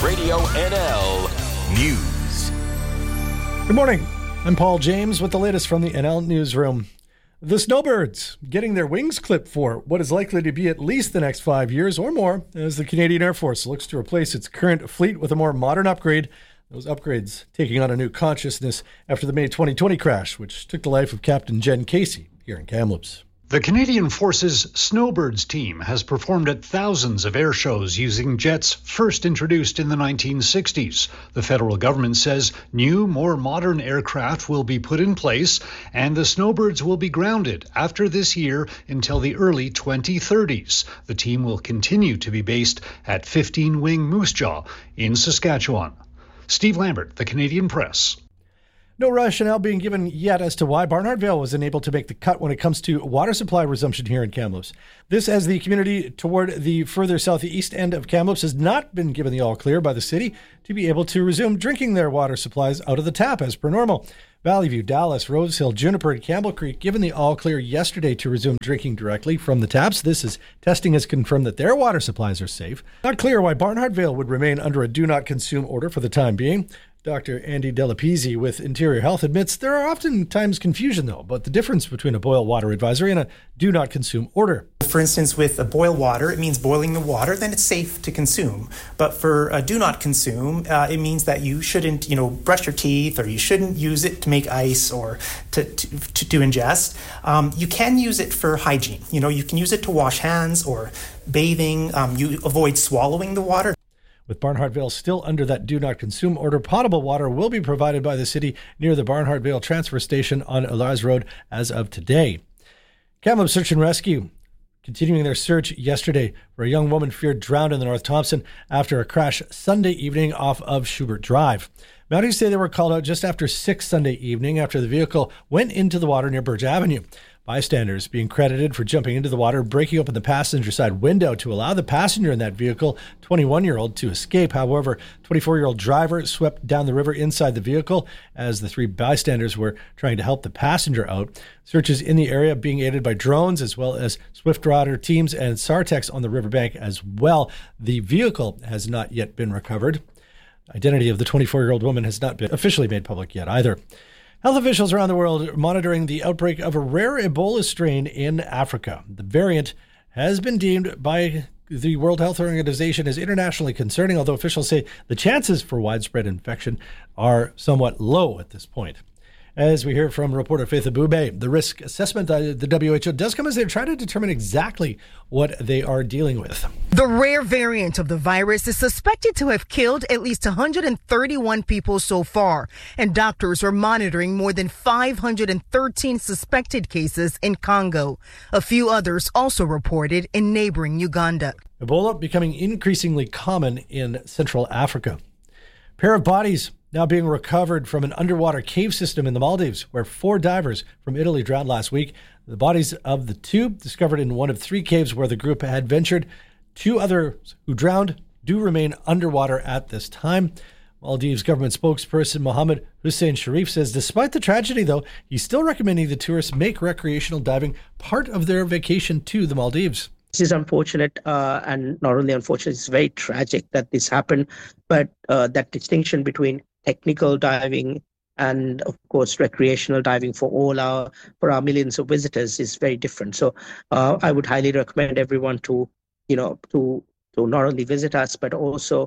Radio NL News. Good morning. I'm Paul James with the latest from the NL Newsroom. The snowbirds getting their wings clipped for what is likely to be at least the next 5 years or more as the Canadian Air Force looks to replace its current fleet with a more modern upgrade. Those upgrades taking on a new consciousness after the May 2020 crash, which took the life of Captain Jen Casey here in Kamloops. The Canadian Forces Snowbirds team has performed at thousands of air shows using jets first introduced in the 1960s. The federal government says new, more modern aircraft will be put in place and the Snowbirds will be grounded after this year until the early 2030s. The team will continue to be based at 15 Wing Moose Jaw in Saskatchewan. Steve Lambert, The Canadian Press. No rationale being given yet as to why Barnhart Vale was unable to make the cut when it comes to water supply resumption here in Kamloops. This as the community toward the further southeast end of Kamloops has not been given the all clear by the city to be able to resume drinking their water supplies out of the tap as per normal. Valley View, Dallas, Rosehill, Juniper, and Campbell Creek given the all clear yesterday to resume drinking directly from the taps. Testing has confirmed that their water supplies are safe. Not clear why Barnhart Vale would remain under a do not consume order for the time being. Dr. Andy Delapizzi with Interior Health admits there are oftentimes confusion, though, about the difference between a boil water advisory and a do not consume order. For instance, with a boil water, it means boiling the water, then it's safe to consume. But for a do not consume, it means that you shouldn't, brush your teeth, or you shouldn't use it to make ice or to ingest. You can use it for hygiene. You can use it to wash hands or bathing. You avoid swallowing the water. With Barnhart Vale still under that do not consume order, potable water will be provided by the city near the Barnhart Vale transfer station on Elias Road as of today. Kamloops Search and Rescue continuing their search yesterday for a young woman feared drowned in the North Thompson after a crash Sunday evening off of Schubert Drive. Mounties say they were called out just after 6 Sunday evening after the vehicle went into the water near Burge Avenue. Bystanders being credited for jumping into the water, breaking open the passenger side window to allow the passenger in that vehicle, 21-year-old, to escape. However, 24-year-old driver swept down the river inside the vehicle as the 3 bystanders were trying to help the passenger out. Searches in the area being aided by drones as well as Swiftwater teams and Sartex on the riverbank as well. The vehicle has not yet been recovered. Identity of the 24-year-old woman has not been officially made public yet either. Health officials around the world are monitoring the outbreak of a rare Ebola strain in Africa. The variant has been deemed by the World Health Organization as internationally concerning, although officials say the chances for widespread infection are somewhat low at this point. As we hear from reporter Faith Abube, the risk assessment that the WHO does come as they try to determine exactly what they are dealing with. The rare variant of the virus is suspected to have killed at least 131 people so far, and doctors are monitoring more than 513 suspected cases in Congo. A few others also reported in neighboring Uganda. Ebola becoming increasingly common in Central Africa. A pair of bodies now being recovered from an underwater cave system in the Maldives, where 4 divers from Italy drowned last week. The bodies of the 2 discovered in one of 3 caves where the group had ventured. 2 others who drowned do remain underwater at this time. Maldives government spokesperson Mohammed Hussein Sharif says despite the tragedy, though, he's still recommending the tourists make recreational diving part of their vacation to the Maldives. This is unfortunate, and not only unfortunate, it's very tragic that this happened, but that distinction between technical diving and, of course, recreational diving for our millions of visitors is very different. So I would highly recommend everyone to not only visit us, but also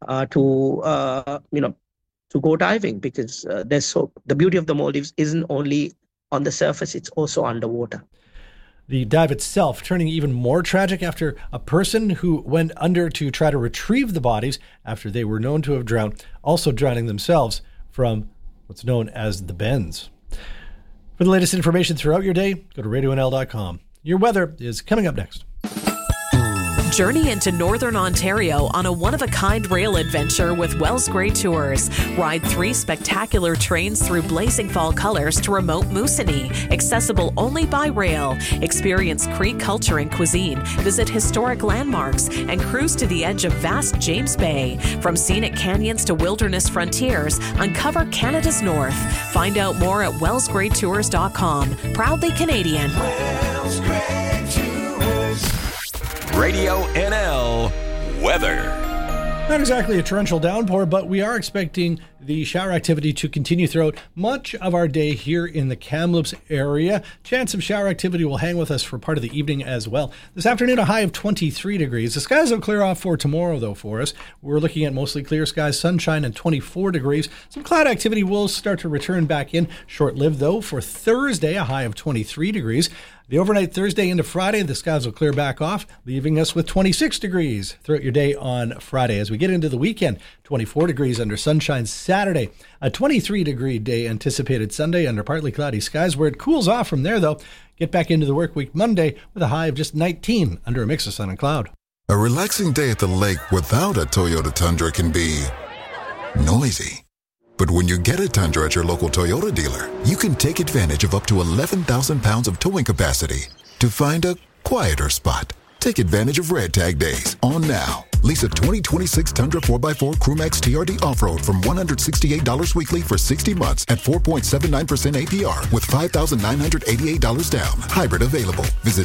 to go diving, because the beauty of the Maldives isn't only on the surface, it's also underwater. The dive itself turning even more tragic after a person who went under to try to retrieve the bodies after they were known to have drowned, also drowning themselves from what's known as the bends. For the latest information throughout your day, go to radionl.com. Your weather is coming up next. Journey into Northern Ontario on a one-of-a-kind rail adventure with Wells Grey Tours. Ride 3 spectacular trains through blazing fall colors to remote Moosonee, accessible only by rail. Experience Cree culture and cuisine, visit historic landmarks, and cruise to the edge of vast James Bay. From scenic canyons to wilderness frontiers, uncover Canada's North. Find out more at wellsgreytours.com. Proudly Canadian. Wells Grey Tours. Radio NL weather. Not exactly a torrential downpour, but we are expecting the shower activity to continue throughout much of our day here in the Kamloops area. Chance of shower activity will hang with us for part of the evening as well. This afternoon, a high of 23 degrees. The skies will clear off for tomorrow, though, for us. We're looking at mostly clear skies, sunshine, and 24 degrees. Some cloud activity will start to return back in. Short-lived, though, for Thursday, a high of 23 degrees. The overnight Thursday into Friday, the skies will clear back off, leaving us with 26 degrees throughout your day on Friday. As we get into the weekend, 24 degrees under sunshine Saturday, a 23-degree day anticipated Sunday under partly cloudy skies, where it cools off from there, though. Get back into the work week Monday with a high of just 19 under a mix of sun and cloud. A relaxing day at the lake without a Toyota Tundra can be noisy. But when you get a Tundra at your local Toyota dealer, you can take advantage of up to 11,000 pounds of towing capacity to find a quieter spot. Take advantage of Red Tag Days on now. Lease a 2026 Tundra 4x4 Crewmax TRD Off-Road from $168 weekly for 60 months at 4.79% APR with $5,988 down. Hybrid available. Visit